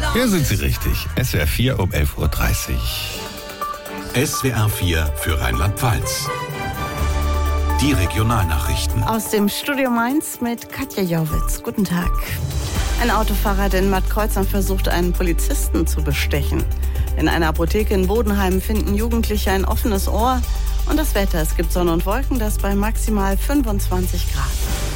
Hier sind Sie richtig. SWR 4 um 11.30 Uhr. SWR 4 für Rheinland-Pfalz. Die Regionalnachrichten. Aus dem Studio Mainz mit Katja Jauwitz. Guten Tag. Ein Autofahrer hat in Markkreuzern versucht, einen Polizisten zu bestechen. In einer Apotheke in Bodenheim finden Jugendliche ein offenes Ohr. Und das Wetter, es gibt Sonne und Wolken, das bei maximal 25 Grad.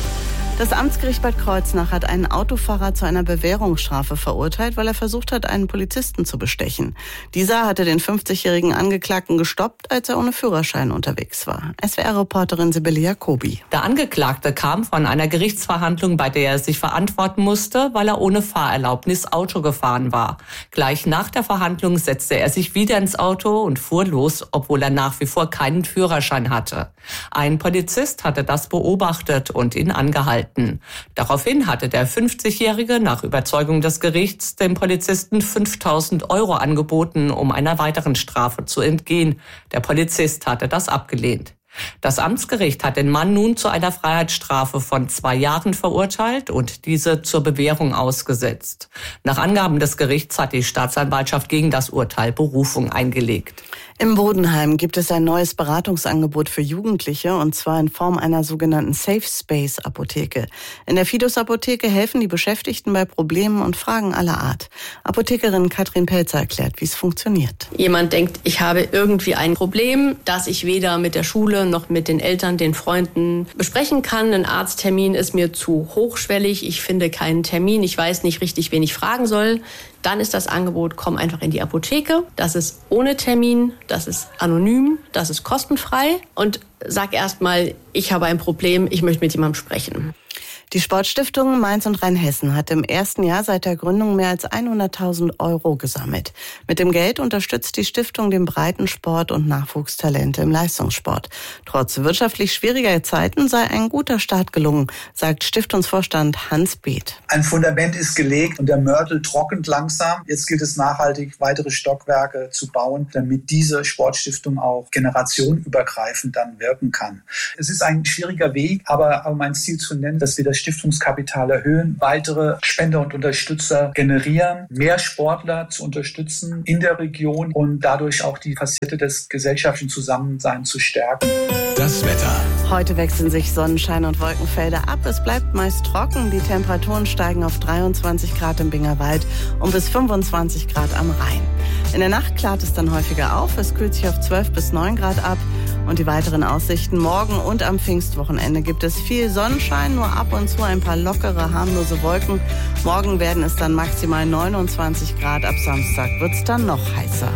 Das Amtsgericht Bad Kreuznach hat einen Autofahrer zu einer Bewährungsstrafe verurteilt, weil er versucht hat, einen Polizisten zu bestechen. Dieser hatte den 50-jährigen Angeklagten gestoppt, als er ohne Führerschein unterwegs war. SWR-Reporterin Sibylle Jacobi. Der Angeklagte kam von einer Gerichtsverhandlung, bei der er sich verantworten musste, weil er ohne Fahrerlaubnis Auto gefahren war. Gleich nach der Verhandlung setzte er sich wieder ins Auto und fuhr los, obwohl er nach wie vor keinen Führerschein hatte. Ein Polizist hatte das beobachtet und ihn angehalten. Daraufhin hatte der 50-Jährige nach Überzeugung des Gerichts dem Polizisten 5.000 € angeboten, um einer weiteren Strafe zu entgehen. Der Polizist hatte das abgelehnt. Das Amtsgericht hat den Mann nun zu einer Freiheitsstrafe von 2 Jahren verurteilt und diese zur Bewährung ausgesetzt. Nach Angaben des Gerichts hat die Staatsanwaltschaft gegen das Urteil Berufung eingelegt. Im Bodenheim gibt es ein neues Beratungsangebot für Jugendliche, und zwar in Form einer sogenannten Safe Space Apotheke. In der Fidus Apotheke helfen die Beschäftigten bei Problemen und Fragen aller Art. Apothekerin Katrin Pelzer erklärt, wie es funktioniert. Jemand denkt, ich habe irgendwie ein Problem, das ich weder mit der Schule noch mit den Eltern, den Freunden besprechen kann. Ein Arzttermin ist mir zu hochschwellig, ich finde keinen Termin, ich weiß nicht richtig, wen ich fragen soll. Dann ist das Angebot, komm einfach in die Apotheke. Das ist ohne Termin, das ist anonym, das ist kostenfrei. Und sag erstmal, ich habe ein Problem, ich möchte mit jemandem sprechen. Die Sportstiftung Mainz und Rheinhessen hat im ersten Jahr seit der Gründung mehr als 100.000 € gesammelt. Mit dem Geld unterstützt die Stiftung den Breitensport und Nachwuchstalente im Leistungssport. Trotz wirtschaftlich schwieriger Zeiten sei ein guter Start gelungen, sagt Stiftungsvorstand Hans Beeth. Ein Fundament ist gelegt und der Mörtel trocknet langsam. Jetzt gilt es nachhaltig, weitere Stockwerke zu bauen, damit diese Sportstiftung auch generationenübergreifend dann wirken kann. Es ist ein schwieriger Weg, aber um ein Ziel zu nennen, dass wir das Stiftungskapital erhöhen, weitere Spender und Unterstützer generieren, mehr Sportler zu unterstützen in der Region und dadurch auch die Facette des gesellschaftlichen Zusammenseins zu stärken. Das Wetter. Heute wechseln sich Sonnenschein und Wolkenfelder ab. Es bleibt meist trocken. Die Temperaturen steigen auf 23 Grad im Bingerwald und bis 25 Grad am Rhein. In der Nacht klart es dann häufiger auf. Es kühlt sich auf 12 bis 9 Grad ab. Und die weiteren Aussichten: morgen und am Pfingstwochenende gibt es viel Sonnenschein, nur ab und zu ein paar lockere, harmlose Wolken. Morgen werden es dann maximal 29 Grad. Ab Samstag wird es dann noch heißer.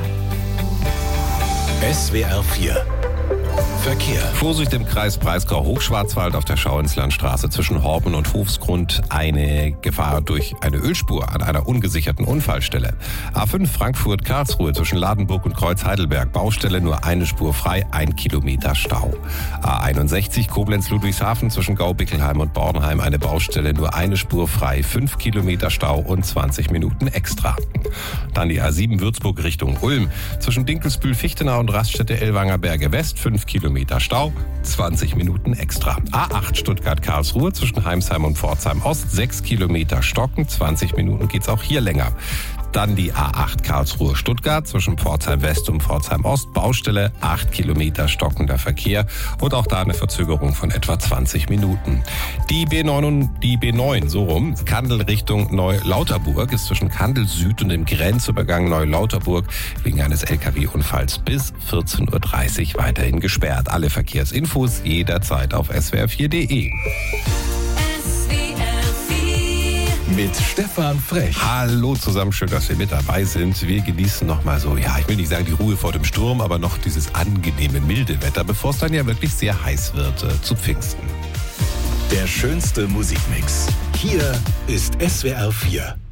SWR 4 Verkehr. Vorsicht im Kreis Breisgau-Hochschwarzwald auf der Schauinslandstraße zwischen Horben und Hofsgrund. Eine Gefahr durch eine Ölspur an einer ungesicherten Unfallstelle. A5 Frankfurt-Karlsruhe zwischen Ladenburg und Kreuz-Heidelberg. Baustelle, nur eine Spur frei, 1 Kilometer Stau. A61 Koblenz-Ludwigshafen zwischen Gau-Bickelheim und Bornheim. Eine Baustelle, nur eine Spur frei, 5 Kilometer Stau und 20 Minuten extra. Dann die A7 Würzburg Richtung Ulm. Zwischen Dinkelsbühl-Fichtenau und Raststätte Ellwanger Berge West. 5 Kilometer Stau, 20 Minuten extra. A8 Stuttgart-Karlsruhe zwischen Heimsheim und Pforzheim Ost, 6 Kilometer Stocken, 20 Minuten geht's auch hier länger. Dann die A8 Karlsruhe-Stuttgart zwischen Pforzheim West und Pforzheim Ost, Baustelle, 8 Kilometer stockender Verkehr und auch da eine Verzögerung von etwa 20 Minuten. Die B9, so rum, Kandel Richtung Neulauterburg ist zwischen Kandel Süd und dem Grenzübergang Neulauterburg wegen eines LKW-Unfalls bis 14.30 Uhr weiterhin gesperrt. Alle Verkehrsinfos jederzeit auf swr4.de. Mit Stefan Frech. Hallo zusammen, schön, dass wir mit dabei sind. Wir genießen nochmal so, ich will nicht sagen die Ruhe vor dem Sturm, aber noch dieses angenehme, milde Wetter, bevor es dann ja wirklich sehr heiß wird zu Pfingsten. Der schönste Musikmix. Hier ist SWR 4.